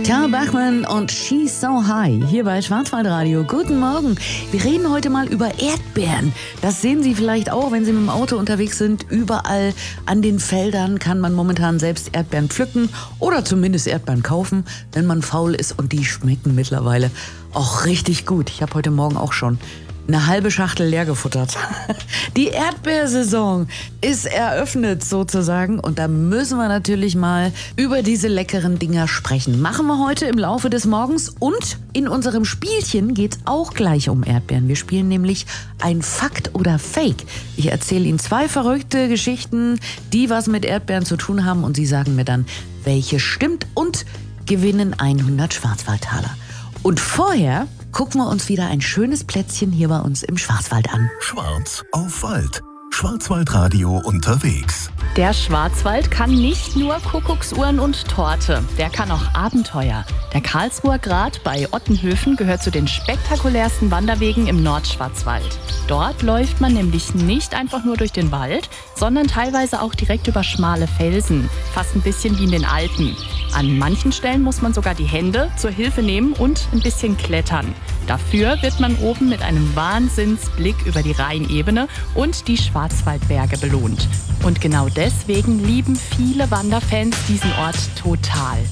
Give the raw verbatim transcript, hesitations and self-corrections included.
Tara Bachmann und She's So High hier bei Schwarzwaldradio. Guten Morgen. Wir reden heute mal über Erdbeeren. Das sehen Sie vielleicht auch, wenn Sie mit dem Auto unterwegs sind. Überall an den Feldern kann man momentan selbst Erdbeeren pflücken oder zumindest Erdbeeren kaufen, wenn man faul ist. Und die schmecken mittlerweile auch richtig gut. Ich habe heute Morgen auch schon eine halbe Schachtel leer gefuttert. Die Erdbeersaison ist eröffnet sozusagen und da müssen wir natürlich mal über diese leckeren Dinger sprechen. Machen wir heute im Laufe des Morgens und in unserem Spielchen geht es auch gleich um Erdbeeren. Wir spielen nämlich ein Fakt oder Fake. Ich erzähle Ihnen zwei verrückte Geschichten, die was mit Erdbeeren zu tun haben und Sie sagen mir dann, welche stimmt und gewinnen hundert Schwarzwaldtaler. Und vorher gucken wir uns wieder ein schönes Plätzchen hier bei uns im Schwarzwald an. Schwarz auf Wald. Schwarzwaldradio unterwegs. Der Schwarzwald kann nicht nur Kuckucksuhren und Torte, der kann auch Abenteuer. Der Karlsruher Grat bei Ottenhöfen gehört zu den spektakulärsten Wanderwegen im Nordschwarzwald. Dort läuft man nämlich nicht einfach nur durch den Wald, sondern teilweise auch direkt über schmale Felsen, fast ein bisschen wie in den Alpen. An manchen Stellen muss man sogar die Hände zur Hilfe nehmen und ein bisschen klettern. Dafür wird man oben mit einem Wahnsinnsblick über die Rheinebene und die Schwarzwaldberge belohnt. Und genau deswegen lieben viele Wanderfans diesen Ort total.